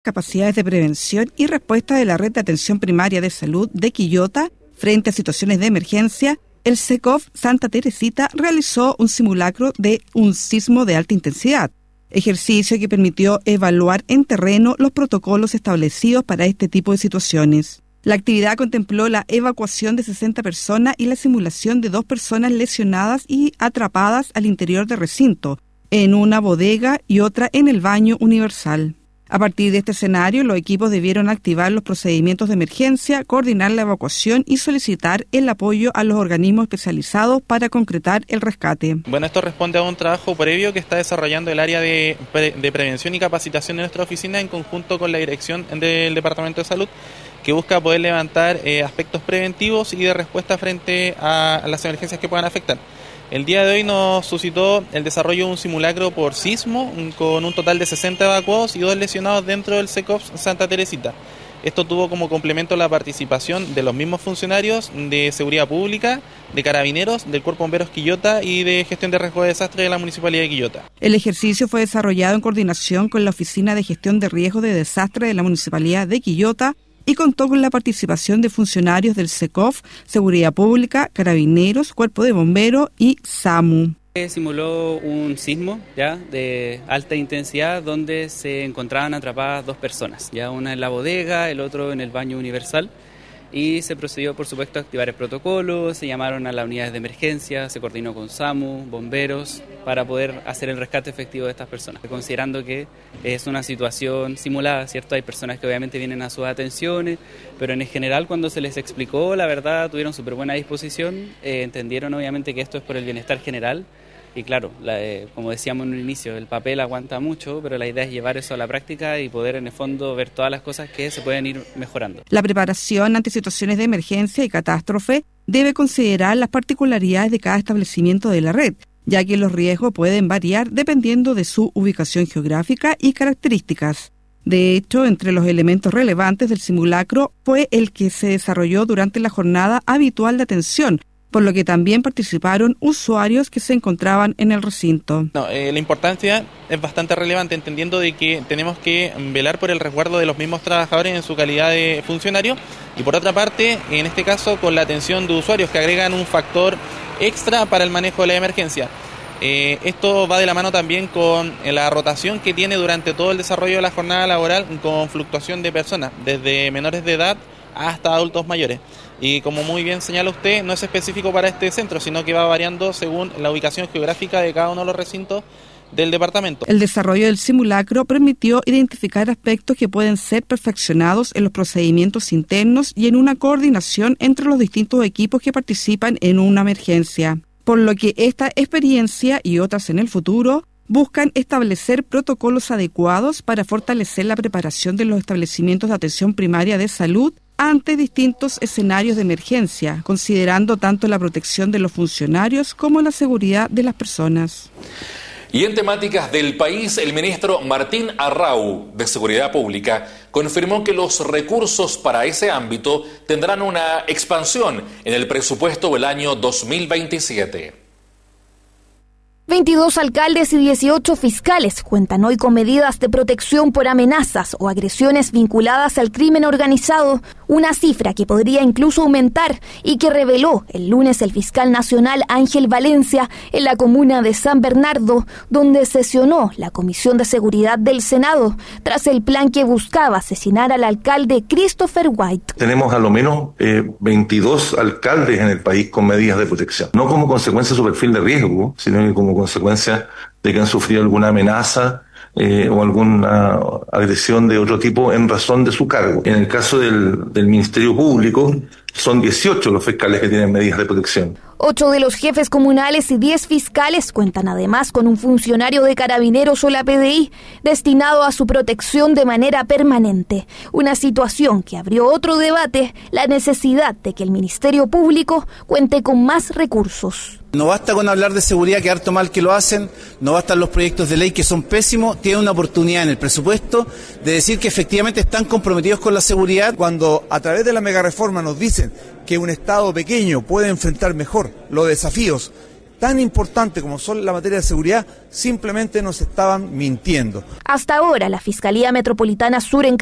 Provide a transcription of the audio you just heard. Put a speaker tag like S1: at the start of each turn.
S1: capacidades de prevención y respuesta de la Red de Atención Primaria de Salud de Quillota frente a situaciones de emergencia, el SECOF Santa Teresita realizó un simulacro de un sismo de alta intensidad, ejercicio que permitió evaluar en terreno los protocolos establecidos para este tipo de situaciones. La actividad contempló la evacuación de 60 personas y la simulación de 2 personas lesionadas y atrapadas al interior del recinto, en una bodega y otra en el baño universal. A partir de este escenario, los equipos debieron activar los procedimientos de emergencia, coordinar la evacuación y solicitar el apoyo a los organismos especializados para concretar el rescate.
S2: Bueno, esto responde a un trabajo previo que está desarrollando el área de prevención y capacitación de nuestra oficina en conjunto con la dirección del Departamento de Salud, que busca poder levantar aspectos preventivos y de respuesta frente a las emergencias que puedan afectar. El día de hoy nos suscitó el desarrollo de un simulacro por sismo con un total de 60 evacuados y 2 lesionados dentro del SECOF Santa Teresita. Esto tuvo como complemento la participación de los mismos funcionarios de Seguridad Pública, de Carabineros, del Cuerpo de Bomberos Quillota y de Gestión de Riesgo de Desastre de la Municipalidad de Quillota.
S1: El ejercicio fue desarrollado en coordinación con la Oficina de Gestión de Riesgo de Desastre de la Municipalidad de Quillota y contó con la participación de funcionarios del SECOF, Seguridad Pública, Carabineros, Cuerpo de Bomberos y SAMU.
S3: Simuló un sismo ya de alta intensidad donde se encontraban atrapadas 2 personas, ya una en la bodega, el otro en el baño universal, y se procedió por supuesto a activar el protocolo, se llamaron a las unidades de emergencia, se coordinó con SAMU, bomberos, para poder hacer el rescate efectivo de estas personas, considerando que es una situación simulada, ¿cierto? Hay personas que obviamente vienen a sus atenciones, pero en general cuando se les explicó, la verdad, tuvieron súper buena disposición, entendieron obviamente que esto es por el bienestar general. Y claro, como decíamos en un inicio, el papel aguanta mucho, pero la idea es llevar eso a la práctica y poder en el fondo ver todas las cosas que se pueden ir mejorando.
S1: La preparación ante situaciones de emergencia y catástrofe debe considerar las particularidades de cada establecimiento de la red, ya que los riesgos pueden variar dependiendo de su ubicación geográfica y características. De hecho, entre los elementos relevantes del simulacro fue el que se desarrolló durante la jornada habitual de atención, por lo que también participaron usuarios que se encontraban en el recinto.
S2: La importancia es bastante relevante, entendiendo de que tenemos que velar por el resguardo de los mismos trabajadores en su calidad de funcionario y por otra parte, en este caso, con la atención de usuarios que agregan un factor extra para el manejo de la emergencia. Esto va de la mano también con la rotación que tiene durante todo el desarrollo de la jornada laboral con fluctuación de personas, desde menores de edad hasta adultos mayores. Y como muy bien señala usted, no es específico para este centro, sino que va variando según la ubicación geográfica de cada uno de los recintos del departamento.
S1: El desarrollo del simulacro permitió identificar aspectos que pueden ser perfeccionados en los procedimientos internos y en una coordinación entre los distintos equipos que participan en una emergencia. Por lo que esta experiencia y otras en el futuro buscan establecer protocolos adecuados para fortalecer la preparación de los establecimientos de atención primaria de salud ante distintos escenarios de emergencia, considerando tanto la protección de los funcionarios como la seguridad de las personas.
S4: Y en temáticas del país, el ministro Martín Arrau, de Seguridad Pública, confirmó que los recursos para ese ámbito tendrán una expansión en el presupuesto del año 2027.
S5: 22 alcaldes y 18 fiscales cuentan hoy con medidas de protección por amenazas o agresiones vinculadas al crimen organizado, una cifra que podría incluso aumentar y que reveló el lunes el fiscal nacional Ángel Valencia en la comuna de San Bernardo, donde sesionó la Comisión de Seguridad del Senado tras el plan que buscaba asesinar al alcalde Christopher White.
S6: Tenemos a lo menos 22 alcaldes en el país con medidas de protección, no como consecuencia de su perfil de riesgo, sino que como consecuencia de que han sufrido alguna amenaza o alguna agresión de otro tipo en razón de su cargo. En el caso del Ministerio Público, son 18 los fiscales que tienen medidas de protección.
S5: 8 de los jefes comunales y 10 fiscales cuentan además con un funcionario de Carabineros o la PDI destinado a su protección de manera permanente. Una situación que abrió otro debate, la necesidad de que el Ministerio Público cuente con más recursos.
S7: No basta con hablar de seguridad, que harto mal que lo hacen, no bastan los proyectos de ley que son pésimos, tienen una oportunidad en el presupuesto de decir que efectivamente están comprometidos con la seguridad.
S8: Cuando a través de la megareforma nos dicen que un Estado pequeño puede enfrentar mejor los desafíos tan importante como son la materia de seguridad, simplemente nos estaban mintiendo.
S5: Hasta ahora, la Fiscalía Metropolitana Sur en